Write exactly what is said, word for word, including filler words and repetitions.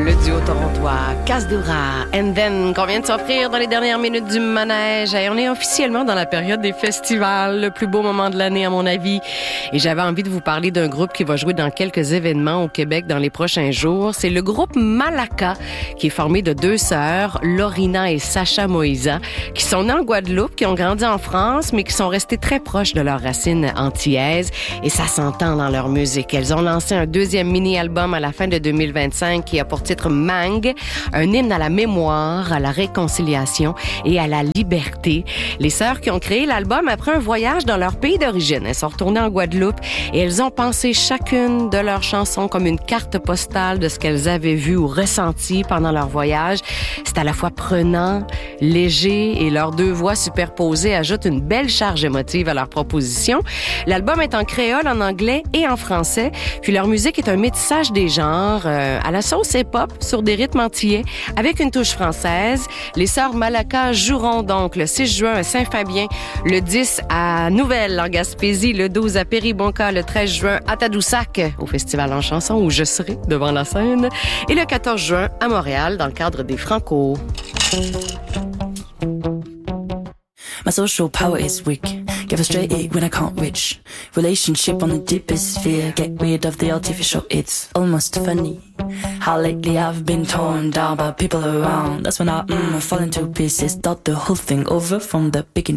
le duo torontois Casse-Dura and Then qu'on vient de s'offrir dans les dernières minutes du manège. Et on est officiellement dans la période des festivals, le plus beau moment de l'année à mon avis. Et j'avais envie de vous parler d'un groupe qui va jouer dans quelques événements au Québec dans les prochains jours. C'est le groupe Malaka, qui est formé de deux sœurs, Lorina et Sacha Moïsa, qui sont nées en Guadeloupe, qui ont grandi en France, mais qui sont restées très proches de leurs racines antillaises. Et ça s'entend dans leur musique. Elles ont lancé un deuxième mini-album à la fin de deux mille vingt-cinq qui a pour titre Mang, un hymne à la mémoire, à la réconciliation et à la liberté. Les sœurs qui ont créé l'album après un voyage dans leur pays d'origine. Elles sont retournées en Guadeloupe et elles ont pensé chacune de leurs chansons comme une carte postale de ce qu'elles avaient vu ou ressenti pendant leur voyage. C'est à la fois prenant, léger et leurs deux voix superposées ajoutent une belle charge émotive à leur proposition. L'album est en créole, en anglais et en français. Puis leur musique est un métissage des genres, euh, à la sauce hip-hop sur des rythmes antillais avec une touche française. Les sœurs Malaka joueront donc le six juin à Saint-Fabien, le dix à Nouvelle en Gaspésie, le douze à Péribonka, le treize juin à Tadoussac au Festival en chanson où je serai devant la scène et le quatorze juin à Montréal dans le cadre des Franco. My social power is weak. Get frustrated when I can't reach. Relationship on the deepest sphere. Get rid of the artificial. It's almost funny how lately I've been torn down by people around. That's when I mm, fall into pieces. Start the whole thing over from the beginning.